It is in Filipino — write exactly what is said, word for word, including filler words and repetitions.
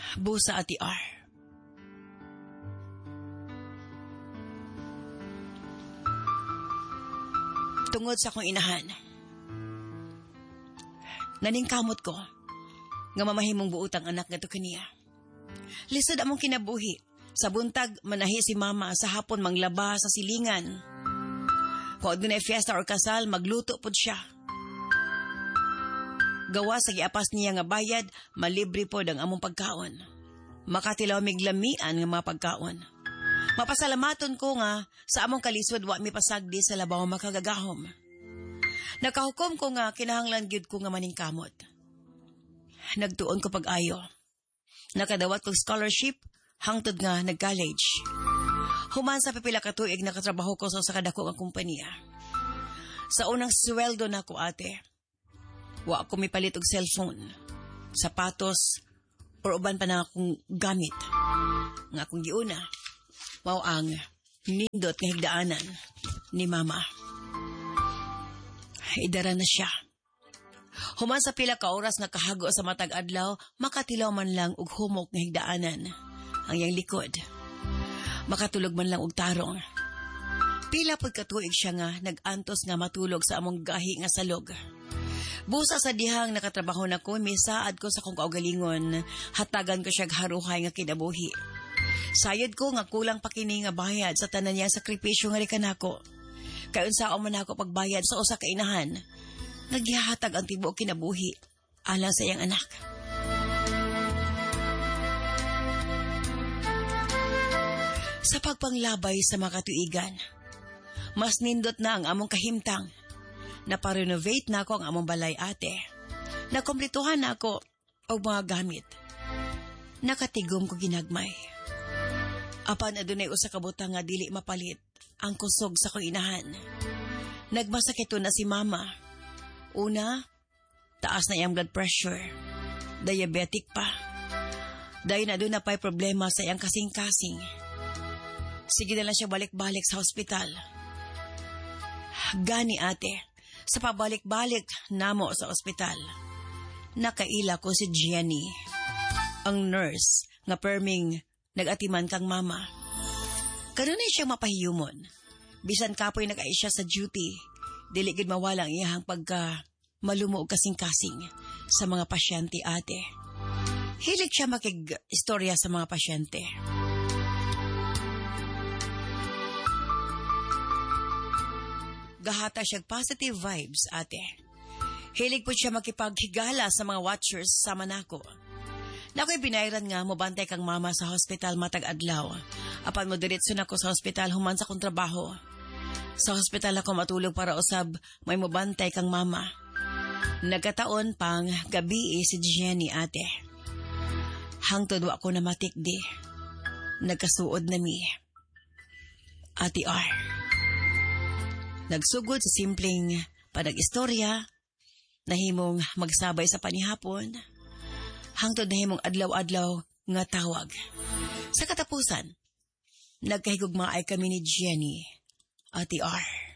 Busa Ati R. Tungod sa akong inahan, naningkamot ko nga mamahimong buutang anak nga to kaniya. Lisod among kinabuhi. Sa buntag, manahi si mama sa hapon manglaba sa silingan. Kung adunay fiesta or kasal, magluto pod siya. Gawa sa giapas niya nga bayad, malibre pod ang among pagkaon. Makatilaw miglamian nga mga pagkaon. Mapasalamaton ko nga sa among kalisod wa mi pasagdi sa labaw makagagahom. Nakahukom ko nga kinahanglan gyud ko nga maningkamot. Nagtuon ko pag-ayo. Nakadawat kong scholarship hangtod nga nag-college. Human sa pipila ka tuig nakatrabaho ko sa kadako nga kumpanya. Sa unang sweldo na ko ate, wa ako mipalit og cellphone, sapatos, or uban pa na akong gamit. Nga akong giuna, mao ang nindot nga higdaanan ni mama. Idara na siya. Human sa pila ka oras nga kahago sa matag adlaw, makatilaw man lang og humok nga higdaanan ang iyang likod. Makatulog man lang og tarong. Pila pod katuig siya nga nag-antos nga matulog sa among gahi nga salog. Busa sa dihang nakatrabaho na ko, misaad ko sa kong kaugalingon, hatagan ko siya haruhay nga kinabuhi. Sayod ko nga kulang pa kini nga bayad sa tanan niya sakripisyo nga rikan ako. Kayon sa man ako pagbayad sa usa ka inahan, naghihatag ang tibuok kinabuhi alang sa iyang anak. Sa pagpanglabay sa mga katuigan, mas nindot na ang among kahimtang. Naparenovate na ako ang among balay ate. Nakomplituhan na ako og mga gamit. Nakatigom ko ginagmay. Apan adunay usa ka butang nga dili mapalit ang kusog sa kong inahan. Nagmasakit na si mama. Una, taas na iyang blood pressure. Diabetic pa. Dahil na doon na pa'y problema sa iyang kasing-kasing. Sige na lang siya balik-balik sa hospital. Gani ate, sa pabalik-balik namo sa ospital, nakaila ko si Jenny, ang nurse nga perming nag-atiman kang mama. Kanunay siyang mapahiyumon. Bisan kapoy nag-ai siya sa duty, dili gid mawala ang iyahang pagka malumo og kasing-kasing sa mga pasyente ate. Hilig siya makig-istorya sa mga pasyente. Gahata siya positive vibes, ate. Hilig po siya makipaghigala sa mga watchers sama nako. Nako'y binayran nga mobantay kang mama sa hospital matag adlaw. Apan mo diretso nako sa hospital human sa kong trabaho. Sa hospital ako matulog para usab may mobantay kang mama. Nagkataon pang gabi si Jenny, ate. Hangtod wa ko na matikdi. Nagkasuod na mi. Ate R. Nagsugod sa simpleng panag-istorya, nahimong magsabay sa panihapon, hangtod nahimong adlaw-adlaw nga tawag. Sa katapusan, nagkahigugmaay kami ni Jenny, Ate R.